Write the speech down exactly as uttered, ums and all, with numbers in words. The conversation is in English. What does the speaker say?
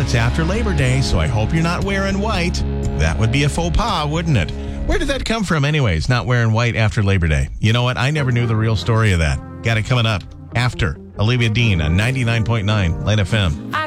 it's after Labor Day, so I hope you're not wearing white. That would be a faux pas, wouldn't it? Where did that come from anyways, not wearing white after Labor Day? You know what? I never knew the real story of that. Got it coming up after Olivia Dean on ninety-nine point nine Light F M.